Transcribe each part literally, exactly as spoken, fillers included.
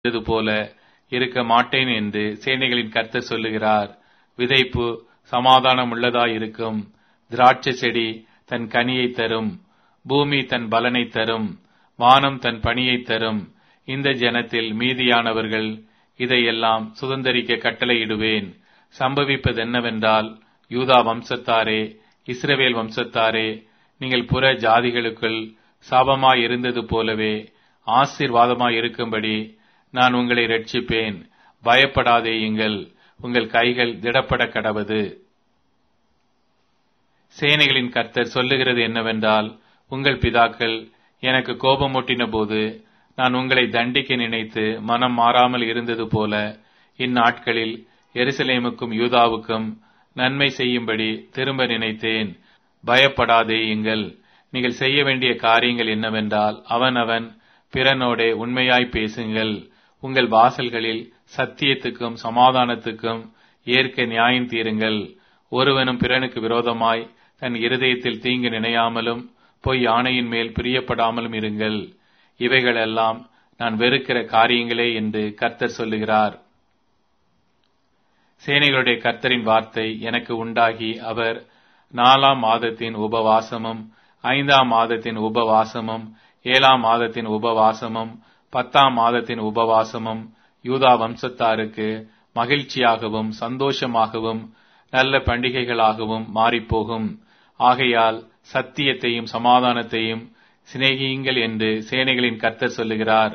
இருந்தது போல இருக்க மாட்டேன் என்று சேனைகளின் கர்த்தர் சொல்லுகிறார். விதைப்பு சமாதானம் உள்ளதாயிருக்கும். திராட்சை செடி தன் கனியை தரும். பூமி தன் பலனை தரும். வானம் தன் பணியை தரும். இந்த ஜனத்தில் மீதியானவர்கள் இதையெல்லாம் சுதந்தரிக்க கட்டளையிடுவேன். சம்பவிப்பதென்னவென்றால், யூதா வம்சத்தாரே, இஸ்ரவேல் வம்சத்தாரே, நீங்கள் புற ஜாதிகளுக்குள் சாபமாய் இருந்தது போலவே ஆசீர்வாதமாய் இருக்கும்படி நான் உங்களை ரட்சிப்பேன். பயப்படாதேயுங்கள், உங்கள் கைகள் திடப்பட கடவது. சேனைகளின் கர்த்தர் சொல்லுகிறது என்னவென்றால், உங்கள் பிதாக்கள் எனக்கு கோபமூட்டின போது நான் உங்களை தண்டிக்க நினைத்து மனம் மாறாமல் இருந்தது போல இந்நாட்களில் எருசலேமுக்கும் யூதாவுக்கும் நன்மை செய்யும்படி திரும்ப நினைத்தேன். பயப்படாதேயுங்கள். நீங்கள் செய்ய வேண்டிய காரியங்கள் என்னவென்றால், அவனவன் பிறனோடே உண்மையாய் பேசுங்கள். உங்கள் வாசல்களில் சத்தியத்துக்கும் சமாதானத்துக்கும் ஏற்க நியாயம் தீருங்கள். ஒருவனும் பிறனுக்கு விரோதமாய் தன் இருதயத்தில் தீங்கு நினையாமலும் பொய் ஆணையின் மேல் பிரியப்படாமலும் இருங்கள். இவைகளெல்லாம் நான் வெறுக்கிற காரியங்களே என்று கர்த்தர் சொல்லுகிறார். சேனைகளுடைய கர்த்தரின் வார்த்தை எனக்கு உண்டாகி, அவர் நாலாம் மாதத்தின் உபவாசமும் ஐந்தாம் மாதத்தின் உபவாசமும் ஏழாம் மாதத்தின் உபவாசமும் பத்தாம் மாதத்தின் உபவாசமும் யூதா வம்சத்தாருக்கு மகிழ்ச்சியாகவும் சந்தோஷமாகவும் நல்ல பண்டிகைகளாகவும் மாறிப்போகும். ஆகையால் சத்தியத்தையும் சமாதானத்தையும் சிநேகியுங்கள் என்று சேனைகளின் கர்த்தர் சொல்லுகிறார்.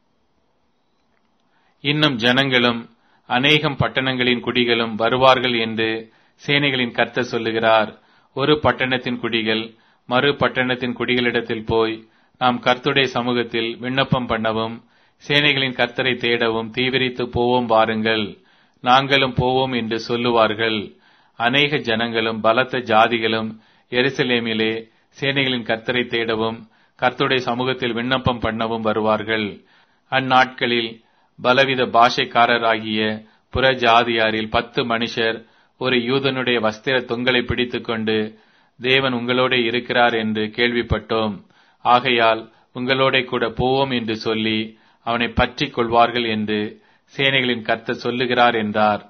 இன்னும் ஜனங்களும் அநேகம் பட்டணங்களின் குடிகளும் வருவார்கள் என்று சேனைகளின் கர்த்தர் சொல்லுகிறார். ஒரு பட்டணத்தின் குடிகள் மறு பட்டணத்தின் குடிகளிடத்தில் போய், நாம் கர்த்தருடைய சமூகத்தில் விண்ணப்பம் பண்ணவும் சேனைகளின் கர்த்தரை தேடவும் தீவிரித்து போவோம் வாருங்கள், நாங்களும் போவோம் என்று சொல்லுவார்கள். அநேக ஜனங்களும் பலத்த ஜாதிகளும் எருசலேமிலே சேனைகளின் கர்த்தரை தேடவும் கர்த்தருடைய சமூகத்தில் விண்ணப்பம் பண்ணவும் வருவார்கள். அந்நாட்களில் பலவித பாஷைக்காரராகிய புற ஜாதியாரில் பத்து மனுஷர் ஒரு யூதனுடைய வஸ்திர தொங்கலை பிடித்துக் கொண்டு, தேவன் உங்களோட இருக்கிறார் என்று கேள்விப்பட்டோம், ஆகையால் உங்களோட கூட போவோம் என்று சொல்லி அவனை பற்றிக் கொள்வார்கள் என்று சேனைகளின் கர்த்தர் சொல்லுகிறார் என்றார்.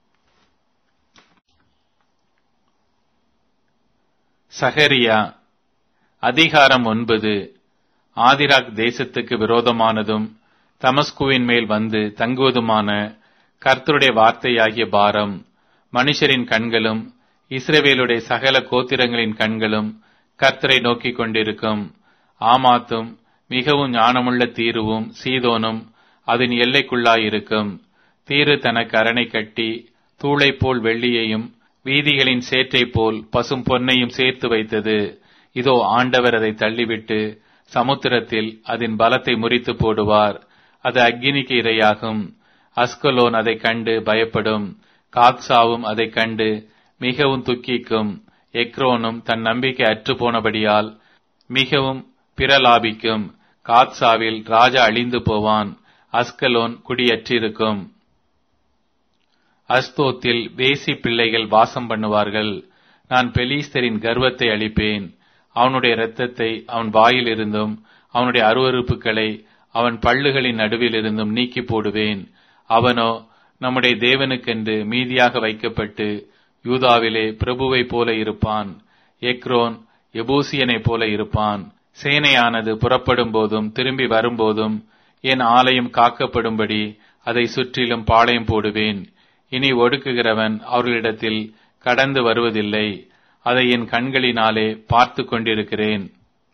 சகரியா அதிகாரம் ஒன்பது. ஆதிராக் தேசத்துக்கு விரோதமானதும் தமஸ்குவின் மேல் வந்து தங்குவதுமான கர்த்தருடைய வார்த்தையாகிய பாரம். மனுஷரின் கண்களும் இஸ்ரவேலுடைய சகல கோத்திரங்களின் கண்களும் கர்த்தரை நோக்கிக் கொண்டிருக்கும். ஆமாத்தும் மிகவும் ஞானமுள்ள தீருவும் சீதோனும் அதன் எல்லைக்குள்ளாயிருக்கும். தீரு தனக்கு அரணை கட்டி தூளை போல் வெள்ளியையும் வீதிகளின் சேற்றை போல் பசும் பொன்னையும் சேர்த்து வைத்தது. இதோ ஆண்டவர் அதை தள்ளிவிட்டு சமுத்திரத்தில் அதன் பலத்தை முறித்து போடுவார். அது அக்கினிக்கு இரையாகும். அஸ்கலோன் அதை கண்டு பயப்படும். காத்சாவும் அதை கண்டு மிகவும் துக்கிக்கும். எக்ரோனும் தன் நம்பிக்கை அற்று போனபடியால் மிகவும் பிரலாபிக்கும். காத்சாவில் ராஜா அழிந்து போவான். அஸ்கலோன் குடியற்றிருக்கும். அஸ்தோத்தில் வேசி பிள்ளைகள் வாசம் பண்ணுவார்கள். நான் பெலிஸ்தரின் கர்வத்தை அழிப்பேன். அவனுடைய இரத்தத்தை அவன் வாயில் இருந்தும் அவனுடைய அருவருப்புகளை அவன் பல்லுகளின் நடுவில் இருந்தும் நீக்கி போடுவேன். அவனோ நம்முடைய தேவனுக்கென்று மீதியாக வைக்கப்பட்டு யூதாவிலே பிரபுவை போல இருப்பான். எக்ரோன் எபூசியனை போல இருப்பான். சேனையானது புறப்படும் போதும் திரும்பி வரும்போதும் என் ஆலயம் காக்கப்படும்படி அதை சுற்றிலும் பாளையம் போடுவேன். இனி ஒடுக்குகிறவன் அவர்களிடத்தில் கடந்து வருவதில்லை. அதை என் கண்களினாலே பார்த்து கொண்டிருக்கிறேன்.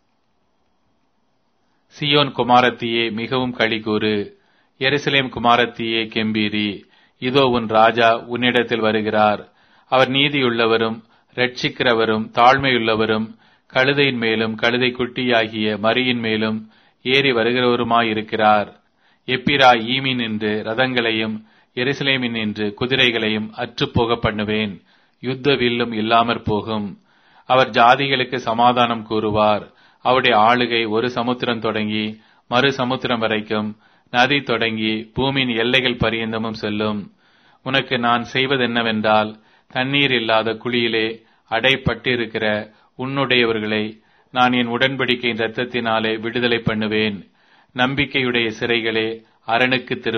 சியோன் குமாரத்தியே மிகவும் களிகூறு. எருசலேம் குமாரத்தியே கெம்பீரி. இதோ உன் ராஜா உன்னிடத்தில் வருகிறார். அவர் நீதியுள்ளவரும் இரட்சிக்கிறவரும் தாழ்மையுள்ளவரும் கழுதையின் மேலும் கழுதை குட்டியாகிய மரியின் மேலும் ஏறி வருகிறவருமாயிருக்கிறார். எப்பிரா ஈமின் என்று ரதங்களையும் எருசலேமின் என்று குதிரைகளையும் அற்றுப்போக பண்ணுவேன். யுத்த வில்லும் இல்லாமற் போகும். அவர் ஜாதிகளுக்கு சமாதானம் கூறுவார். அவருடைய ஆளுகை ஒரு சமுத்திரம் தொடங்கி மறு சமுத்திரம் வரைக்கும், நதி தொடங்கி பூமியின் எல்லைகள் பரியந்தமும் செல்லும். உனக்கு நான் செய்வதென்னவென்றால், தண்ணீர் இல்லாத குழியிலே அடைப்பட்டிருக்கிற உன்னுடையவர்களை நான் என் உடன்படிக்கையின் இரத்தத்தினாலே விடுதலை பண்ணுவேன். நம்பிக்கையுடைய சிறைகளே அரணுக்கு திரு